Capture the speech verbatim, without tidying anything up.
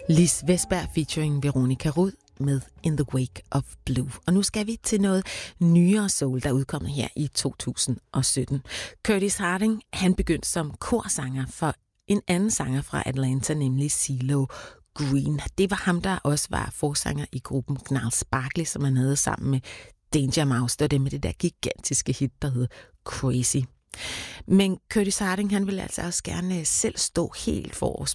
Lis Vesberg featuring Veronica Rud med In the Wake of Blue. Og nu skal vi til noget nyere soul, der er udkommet her i to tusind og sytten. Curtis Harding, han begyndte som korsanger for en anden sanger fra Atlanta, nemlig CeeLo Green. Det var ham, der også var forsanger i gruppen Gnarls Barkley, som han havde sammen med Danger Mouse. Det var det med det der gigantiske hit, der hed Crazy. Men Curtis Harding, han ville altså også gerne selv stå helt forrest